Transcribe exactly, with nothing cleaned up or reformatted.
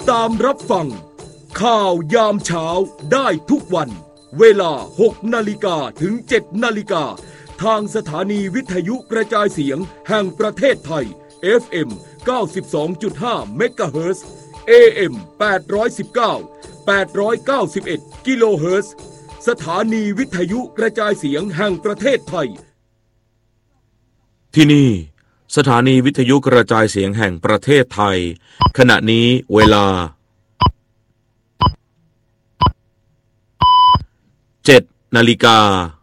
ตามรับฟังข่าวยามเช้าได้ทุกวันเวลาหกนาฬิกาถึงเจ็ดนาฬิกาทางสถานีวิทยุกระจายเสียงแห่งประเทศไทย เอฟ เอ็ม เก้าสิบสองจุดห้า เมกะเฮิรตซ์ เอ เอ็ม แปดร้อยสิบเก้า แปดร้อยเก้าสิบเอ็ด กิโลเฮิรตซ์สถานีวิทยุกระจายเสียงแห่งประเทศไทยที่นี่สถานีวิทยุกระจายเสียงแห่งประเทศไทยขณะนี้เวลาเจ็ดนาฬิกา